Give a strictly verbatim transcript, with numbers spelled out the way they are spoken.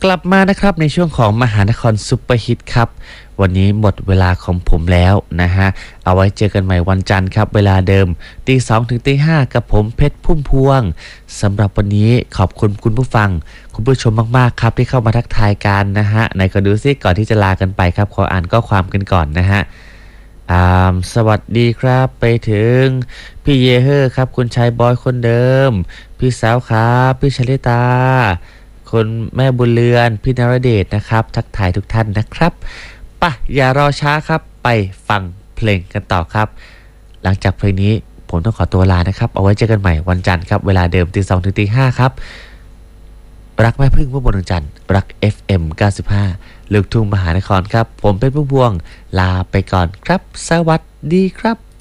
กลับมานะครับในช่วงของมหานครซุปเปอร์ฮิตครับวันนี้หมดเวลาของผมแล้วนะฮะเอาไว้เจอกันใหม่วันจันทร์ครับเวลาเดิมตีสองถึงตีห้ากับผมเพชรพุ่มพวงสำหรับวันนี้ขอบคุณคุณผู้ฟังคุณผู้ชมมากๆครับที่เข้ามาทักทายกันนะฮะไหนก็ดูซิก่อนที่จะลากันไปครับขออ่านข้อความกันก่อนนะฮะอ่าสวัสดีครับไปถึงพี่เยเฮอร์ครับคุณชายบอยคนเดิมพี่สาวครับพี่ชลิตาคนแม่บุญเรือนพี่นรเดชนะครับทักทายทุกท่านนะครับป่ะอย่ารอช้าครับไปฟังเพลงกันต่อครับหลังจากเพลงนี้ผมต้องขอตัวลานะครับเอาไว้เจอกันใหม่วันจันทร์ครับเวลาเดิมตีสองถึงตีห้าครับรักแม่พึ่งเมื่อบนดวงจันทร์รัก เอฟ เอ็ม เก้าสิบห้าลูกทุ่งมหานครครับผมเป็นผู้พวงลาไปก่อนครับสวัสดีครับ